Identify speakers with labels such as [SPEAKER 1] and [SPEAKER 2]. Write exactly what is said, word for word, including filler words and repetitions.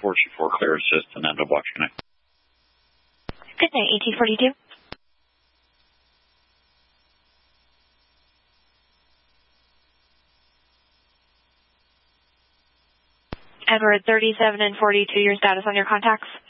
[SPEAKER 1] four two four, clear assist and end of watch connect.
[SPEAKER 2] Good night, A T forty-two. Edward thirty-seven and forty-two, your status on your contacts?